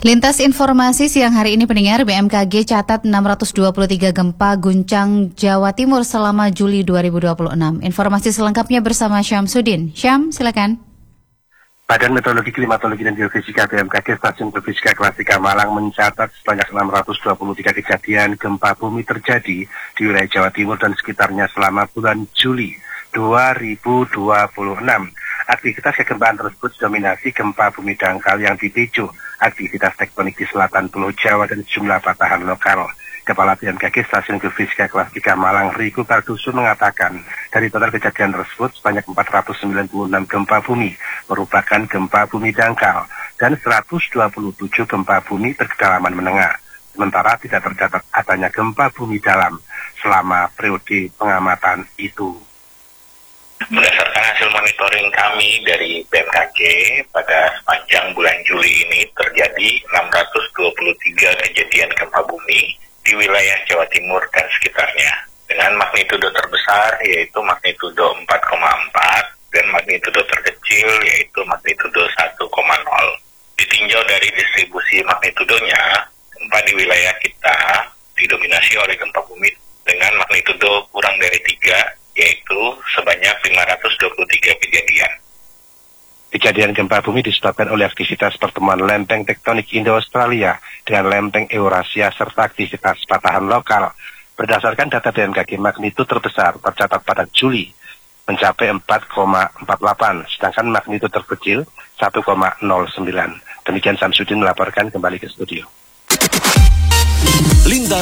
Lintas informasi siang hari ini pendengar, BMKG catat 623 gempa guncang Jawa Timur selama Juli 2026. Informasi selengkapnya bersama Syamsuddin. Syam, silakan. Badan Meteorologi, Klimatologi, dan Geofisika BMKG Stasiun Geofisika Klasika Malang mencatat sebanyak 623 kejadian gempa bumi terjadi di wilayah Jawa Timur dan sekitarnya selama bulan Juli 2026. Aktivitas kegempaan tersebut didominasi gempa bumi dangkal yang dipicu aktivitas tektonik di selatan Pulau Jawa dan sejumlah patahan lokal. Kepala BMKG Stasiun Geofisika Klasika Malang, Riku Kardusu, mengatakan dari total kejadian tersebut sebanyak 496 gempa bumi merupakan gempa bumi dangkal dan 127 gempa bumi berkedalaman menengah. Sementara tidak tercatat adanya gempa bumi dalam selama periode pengamatan itu. Berdasarkan hasil monitoring kami dari BMKG, pada sepanjang bulan Juli ini terjadi 623 kejadian gempa bumi di wilayah Jawa Timur dan sekitarnya, dengan magnitudo terbesar yaitu magnitudo 4,4 dan magnitudo terkecil yaitu magnitudo 1,0. Ditinjau dari distribusi magnitudonya, gempa di wilayah kita didominasi oleh gempa bumi dengan magnitudo kurang dari 3, yaitu sebanyak 523 kejadian. Kejadian gempa bumi disebabkan oleh aktivitas pertemuan lempeng tektonik Indo-Australia dengan lempeng Eurasia serta aktivitas patahan lokal. Berdasarkan data BMKG, magnitudo terbesar tercatat pada Juli mencapai 4,48, sedangkan magnitudo terkecil 1,09. Demikian Samsudin melaporkan, kembali ke studio. Lintas